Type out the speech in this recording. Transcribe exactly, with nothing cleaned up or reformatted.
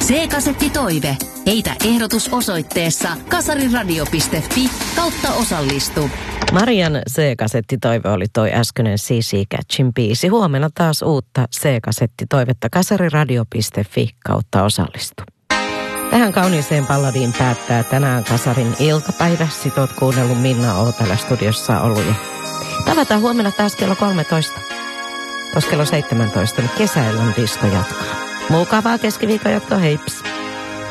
C-kasettitoive. Heitä ehdotus osoitteessa kasariradio piste fi kautta osallistu. Marian C-kasettitoive oli toi äskeinen C C Catchin biisi. Huomenna taas uutta C-kasettitoivetta kasariradio piste fi kautta osallistu. Tähän kauniiseen balladiin päättää tänään Kasarin iltapäivä. Sit oot kuunnellut Minna O täällä studiossa ollut ja tavataan huomenna taas kello kolmetoista. Tuossa kello seitsemäntoista, niin kesäillan disko jatkaa. Mukavaa keskiviikon jatkoa, heips!